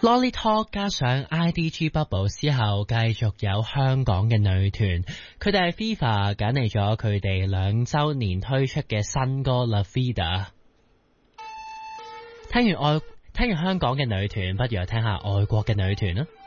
Lolly Talk 加上 IDG Bubble 之後，繼續有香港嘅女團，佢哋係 FIFA 揀嚟咗佢哋2週年推出嘅新歌 La Vida。聽完香港嘅女團，不如又聽下外國嘅女團啦。